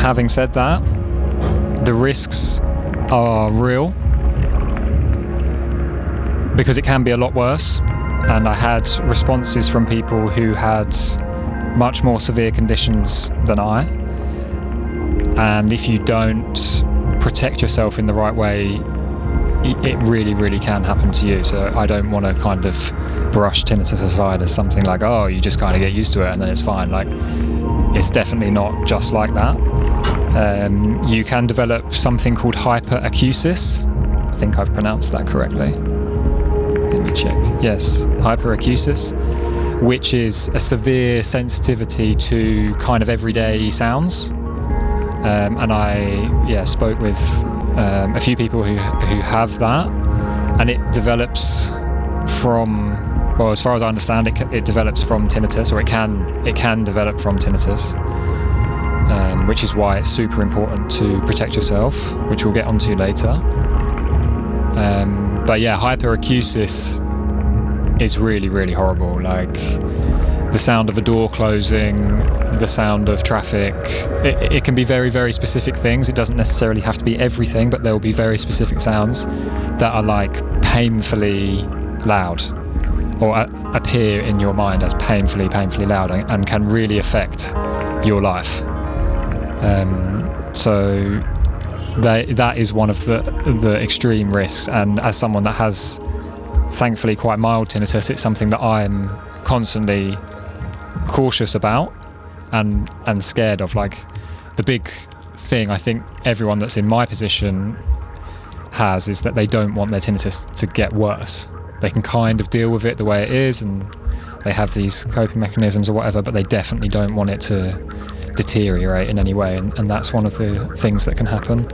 having said that, the risks are real because it can be a lot worse. And I had responses from people who had much more severe conditions than I. And if you don't protect yourself in the right way, it really, really can happen to you. So I don't want to kind of brush tinnitus aside as something like, oh, you just kind of get used to it and then it's fine. Like, it's definitely not just like that. You can develop something called hyperacusis. I think I've pronounced that correctly. Let me check. Yes, hyperacusis, which is a severe sensitivity to kind of everyday sounds. And I spoke with a few people who have that, and it develops from, well, as far as I understand, it develops from tinnitus, or it can develop from tinnitus, which is why it's super important to protect yourself, which we'll get onto later. But yeah, hyperacusis is really, really horrible. Like the sound of a door closing, the sound of traffic. It can be very, very specific things. It doesn't necessarily have to be everything, but there will be very specific sounds that are like painfully loud, or appear in your mind as painfully loud, and can really affect your life. So that is one of the extreme risks. And as someone that has thankfully quite mild tinnitus, it's something that I'm constantly cautious about and scared of. Like, the big thing I think everyone that's in my position has is that they don't want their tinnitus to get worse. They can kind of deal with it the way it is, and they have these coping mechanisms or whatever, but they definitely don't want it to deteriorate in any way, and that's one of the things that can happen.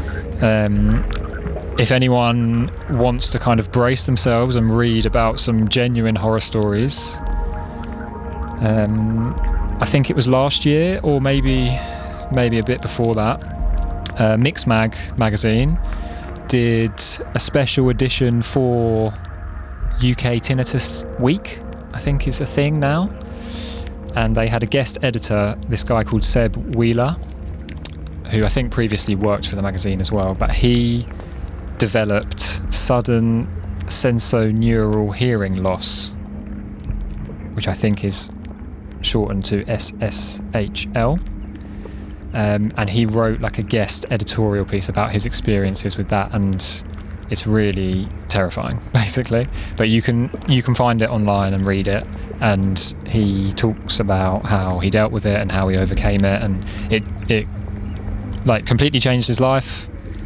If anyone wants to kind of brace themselves and read about some genuine horror stories, I think it was last year, or maybe a bit before that, Mixmag magazine did a special edition for UK Tinnitus Week, I think is a thing now. And they had a guest editor, this guy called Seb Wheeler, who I think previously worked for the magazine as well, but he developed sudden sensorineural hearing loss, which I think is shortened to SSHL. And he wrote like a guest editorial piece about his experiences with that, and it's really terrifying, basically. But you can find it online and read it, and he talks about how he dealt with it and how he overcame it, and it like completely changed his life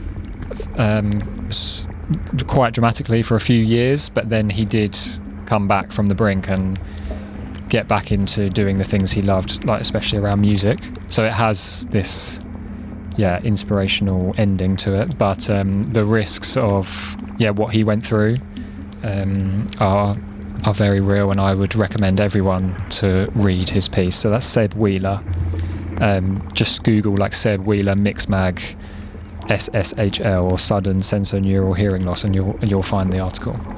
quite dramatically for a few years. But then he did come back from the brink and get back into doing the things he loved, like especially around music. So it has this inspirational ending to it, but the risks of what he went through are very real, and I would recommend everyone to read his piece. So that's Seb Wheeler. Just Google like Seb Wheeler Mixmag SSHL or sudden sensorineural hearing loss, and you'll find the article.